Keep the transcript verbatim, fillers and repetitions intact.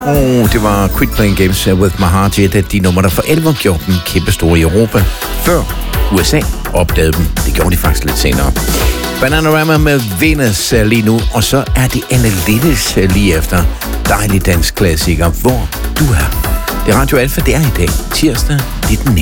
Og det var Quit Playing Games with My Heart, et af de numre, der for alvor gjorde dem kæmpestore i Europa, før U S A opdagede dem. Det gjorde de faktisk lidt senere. Bananarama med Venus lige nu, og så er det Anne Linnes lige efter. Dejlig dansk klassiker, Hvor du er. Det er Radio Alfa, det er i dag, tirsdag, det er den